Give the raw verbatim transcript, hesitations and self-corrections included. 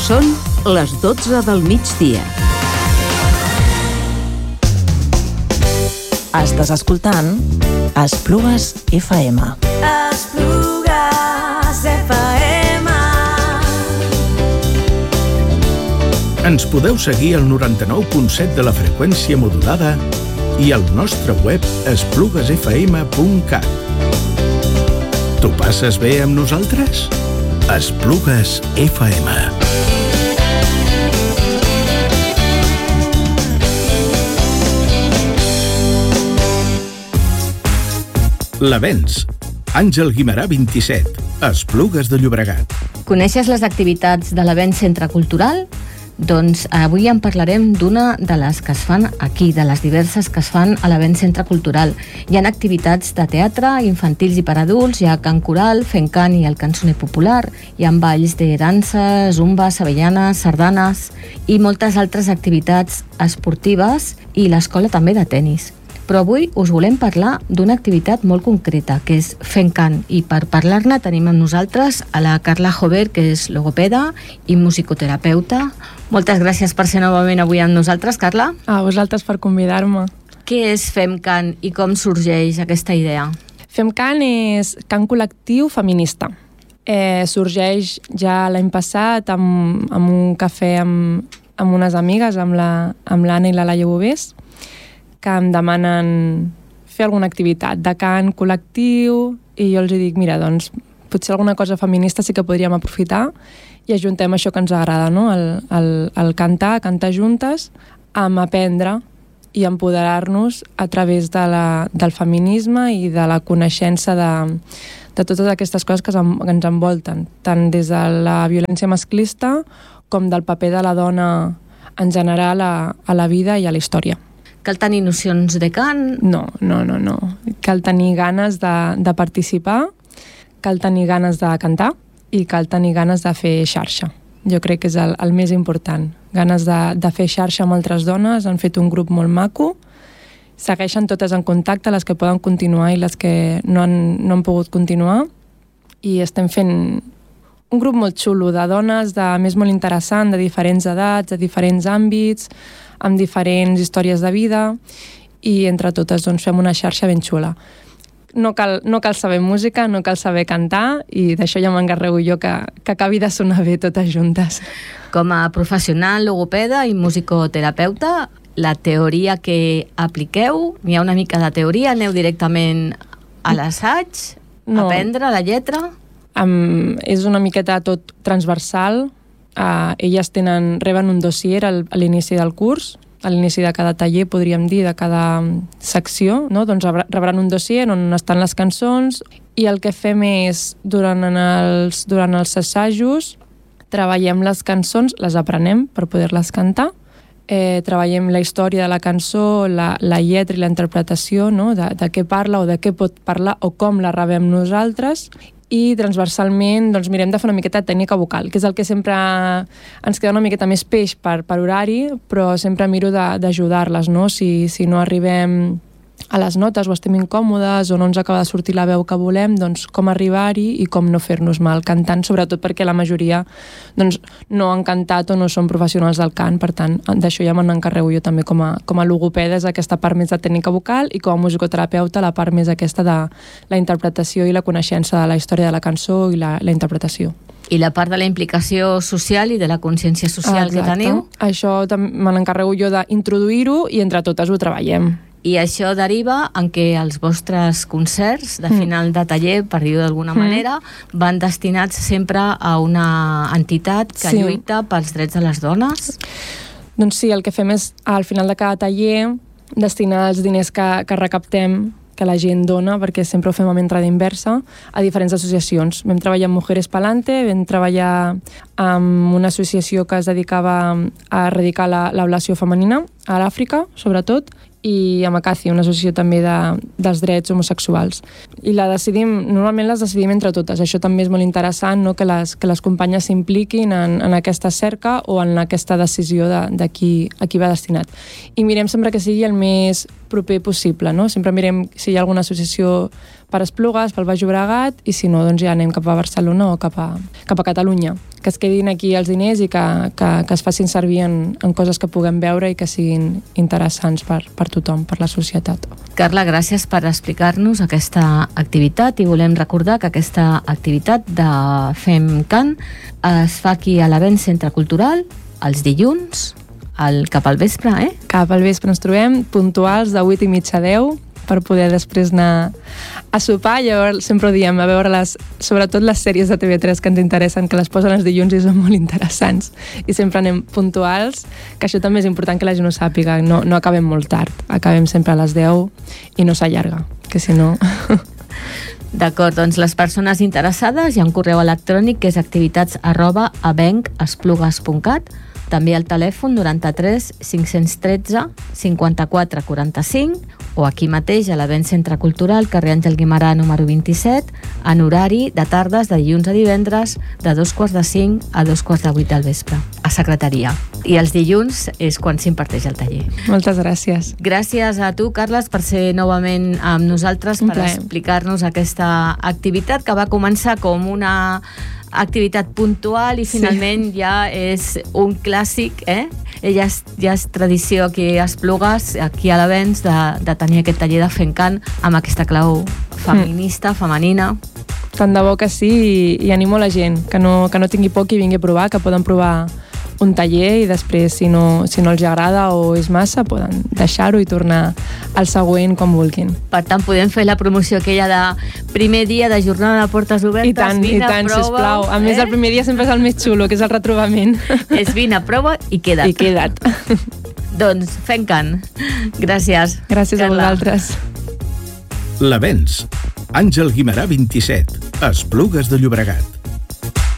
Són les dotze del migdia. Estàs escoltant Esplugues F M. Esplugues F M. Ens podeu seguir al noranta-nou punt set de la freqüència modulada i al nostre web esplugues f m punt cat. T'ho passes bé amb nosaltres? Esplugues F M. L'Avenç. Àngel Guimerà vint-i-set, Esplugues de Llobregat. Coneixes les activitats de l'Avenç Centre Cultural? Doncs avui en parlarem d'una de les que es fan aquí, de les diverses que es fan a l'Avenç Centre Cultural. Hi ha activitats de teatre, infantils i per adults, hi ha cant coral, fent cant i el cançoner popular, hi ha balls de dansa, zumba, sevellanes, sardanes i moltes altres activitats esportives i l'escola també de tennis. Però avui us volem parlar d'una activitat molt concreta, que és fent cant, i per parlar-ne tenim amb nosaltres a la Carla Jover, que és logopeda i musicoterapeuta. Moltes gràcies per ser novament avui amb nosaltres, Carla. A vosaltres per convidar-me. Què és Fem Cant i com sorgeix aquesta idea? Fem Cant és cant col·lectiu feminista. Eh, sorgeix ja l'any passat amb, amb un cafè amb, amb unes amigues, amb la, amb l'Anna i la Laia Bovés, que em demanen fer alguna activitat de cant col·lectiu i jo els dic, mira, doncs potser alguna cosa feminista sí que podríem aprofitar i ajuntem això que ens agrada, no? El, el, el cantar, cantar juntes, amb aprendre i empoderar-nos a través de la, del feminisme i de la coneixença de, de totes aquestes coses que, es, que ens envolten, tant des de la violència masclista com del paper de la dona en general a, a la vida i a la història. Cal tenir nocions de cant? No, no, no, no. Cal tenir ganes de, de participar, cal tenir ganes de cantar i cal tenir ganes de fer xarxa. Jo crec que és el, el més important. Ganes de, de fer xarxa amb altres dones, han fet un grup molt maco, segueixen totes en contacte, les que poden continuar i les que no han, no han pogut continuar, i estem fent un grup molt xulo de dones, de més molt interessant, de diferents edats, de diferents àmbits, amb diferents històries de vida, i entre totes doncs, fem una xarxa ben xula. No cal, no cal saber música, no cal saber cantar, i d'això ja m'encarrego jo que, que acabi de sonar bé totes juntes. Com a professional logopeda i musicoterapeuta, la teoria que apliqueu, n'hi ha una mica de teoria, aneu directament a l'assaig, no. Aprendre la lletra? Um, és una miqueta tot transversal. Uh, elles tenen, reben un dossier al, a l'inici del curs, a l'inici de cada taller, podríem dir, de cada secció, no? Doncs rebran un dossier on estan les cançons, i el que fem és, durant els, durant els assajos, treballem les cançons, les aprenem per poder-les cantar, eh, treballem la història de la cançó, la, la lletra i la interpretació, no? de, de què parla o de què pot parlar o com la rebem nosaltres, i transversalment doncs, mirem de fer una miqueta de tècnica vocal, que és el que sempre ens queda una miqueta més peix per, per horari, però sempre miro d'ajudar-les, no? Si, si no arribem a les notes o estem incòmodes o no ens acaba de sortir la veu que volem, doncs com arribar-hi i com no fer-nos mal cantant, sobretot perquè la majoria doncs, no han cantat o no són professionals del cant, per tant, d'això ja me n'encarrego jo també com a, com a logopeda, és aquesta part més de tècnica vocal, i com a musicoterapeuta la part més aquesta de la interpretació i la coneixença de la història de la cançó i la, la interpretació. I la part de la implicació social i de la consciència social. Exacte. Que teniu? Això me n'encarrego jo d'introduir-ho i entre totes ho treballem. I això deriva en què els vostres concerts de final de taller, per dir-ho d'alguna mm. manera, van destinats sempre a una entitat que sí. lluita pels drets de les dones? Doncs sí, el que fem és, al final de cada taller, destinar els diners que, que recaptem, que la gent dona, perquè sempre ho fem amb entrada inversa, a diferents associacions. Vam treballar amb Mujeres Palante, vam treballar amb una associació que es dedicava a erradicar l'ablació femenina a l'Àfrica, sobretot, i amb Acacia, una associació també de, dels drets homosexuals. I la decidim, normalment les decidim entre totes. Això també és molt interessant, no? que, les, que les companyes s'impliquin en, en aquesta cerca o en aquesta decisió de, de qui, a qui va destinat. I mirem sempre que sigui el més proper possible, no? Sempre mirem si hi ha alguna associació per Esplugues, pel Baix Llobregat, i si no, doncs ja anem cap a Barcelona o cap a, cap a Catalunya. Que es quedin aquí els diners i que, que, que es facin servir en, en coses que puguem veure i que siguin interessants per, per tothom, per la societat. Carla, gràcies per explicar-nos aquesta activitat i volem recordar que aquesta activitat de FemCan es fa aquí a l'Avenç Centre Cultural els dilluns, el, cap al vespre, eh? Cap al vespre ens trobem puntuals de vuit i mitja a deu per poder després anar a sopar. Llavors sempre ho diem, a veure les, sobretot les sèries de T V tres que ens interessen, que les posen els dilluns i són molt interessants. I sempre anem puntuals, que això també és important que la gent ho sàpiga. No, no acabem molt tard, acabem sempre a les deu i no s'allarga, que si no... D'acord, doncs les persones interessades hi ha un correu electrònic que és activitats arroba avenc esplugues punt cat, també al telèfon noranta-tres cinc-cents tretze cinquanta-quatre quaranta-cinc o aquí mateix a l'Avenç Centre Cultural, carrer Àngel Guimerà número vint-i-set, en horari de tardes de dilluns a divendres de dos quarts de cinc a dos quarts de vuit del vespre, a secretaria. I els dilluns és quan s'imparteix el taller. Moltes gràcies. Gràcies a tu, Carles, per ser novament amb nosaltres, per explicar-nos aquesta activitat que va començar com una activitat puntual i finalment sí. ja és un clàssic, eh? Ja és, ja és tradició aquí a Esplugues, aquí a l'Avenç, de, de tenir aquest taller de FemCan amb aquesta clau feminista, mm. femenina. Tant de bo que sí, i, i animo la gent, que no, que no tingui por, que vingui a provar, que poden provar un taller i després, si no, si no els agrada o és massa, poden deixar-ho i tornar al següent quan vulguin. Per tant, podem fer la promoció aquella de primer dia de jornada de portes obertes. I tant, vine, i tant, prova, sisplau. A més, eh? el primer dia sempre és el més xulo, que és el retrobament. És vine, prova i queda't. I queda't. Doncs FemCan. Gràcies. Gràcies Carla. A vosaltres. L'Avenç. Àngel Guimerà vint-i-set. Esplugues de Llobregat.